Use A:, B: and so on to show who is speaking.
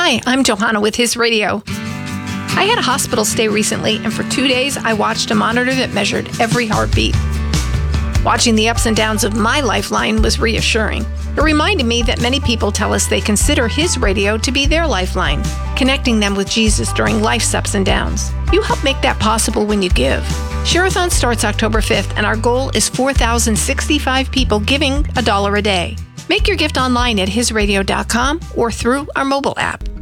A: Hi, I'm Johanna with His Radio. I had a hospital stay recently, and for 2 days I watched a monitor that measured every heartbeat. Watching the ups and downs of my lifeline was reassuring. It reminded me that many people tell us they consider His Radio to be their lifeline, connecting them with Jesus during life's ups and downs. You help make that possible when you give. Share-a-thon starts October 5th, and our goal is 4,065 people giving $1 a day. Make your gift online at hisradio.com or through our mobile app.